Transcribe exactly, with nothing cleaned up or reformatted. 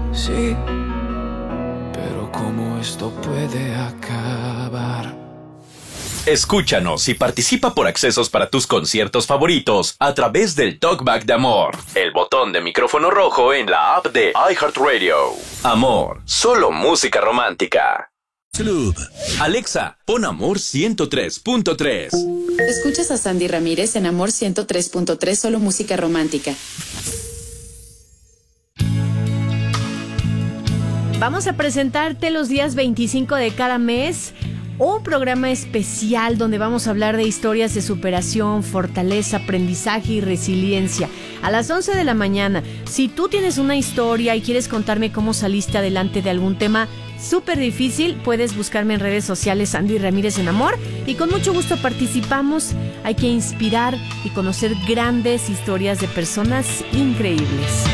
Sí, pero ¿cómo esto puede acabar? Escúchanos y participa por accesos para tus conciertos favoritos a través del Talkback de Amor, el botón de micrófono rojo en la app de iHeartRadio. Amor, solo música romántica. Club. Alexa, pon Amor ciento tres punto tres. Escuchas a Sandy Ramírez en Amor ciento tres punto tres, solo música romántica. Vamos a presentarte los días veinticinco de cada mes un programa especial donde vamos a hablar de historias de superación, fortaleza, aprendizaje y resiliencia. A las once de la mañana, si tú tienes una historia y quieres contarme cómo saliste adelante de algún tema súper difícil, puedes buscarme en redes sociales Sandy Ramírez en Amor y con mucho gusto participamos. Hay que inspirar y conocer grandes historias de personas increíbles.